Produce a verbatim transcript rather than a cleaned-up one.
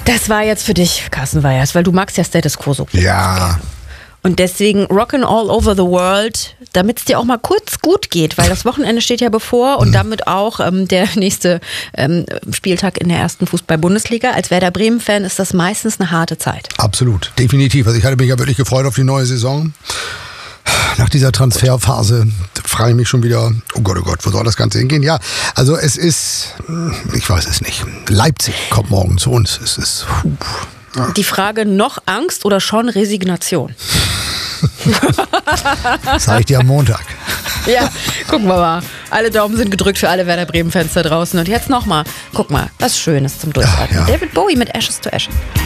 Das war jetzt für dich, Carsten Weihers, weil du magst ja Status Quo so gut. Ja. Und deswegen Rockin' All Over the World, damit es dir auch mal kurz gut geht, weil das Wochenende steht ja bevor und damit auch ähm, der nächste ähm, Spieltag in der ersten Fußball-Bundesliga. Als Werder Bremen-Fan ist das meistens eine harte Zeit. Absolut, definitiv. Also ich hatte mich ja wirklich gefreut auf die neue Saison. Nach dieser Transferphase frage ich mich schon wieder, oh Gott, oh Gott, wo soll das Ganze hingehen? Ja, also es ist, ich weiß es nicht. Leipzig kommt morgen zu uns. Es ist, puh, ja. Die Frage, noch Angst oder schon Resignation? Das sage ich dir am Montag. Ja, gucken wir mal. Alle Daumen sind gedrückt für alle Werder Bremen-Fans da draußen. Und jetzt nochmal, guck mal, was Schönes zum Durchatmen. Ja, ja. David Bowie mit Ashes to Ashes.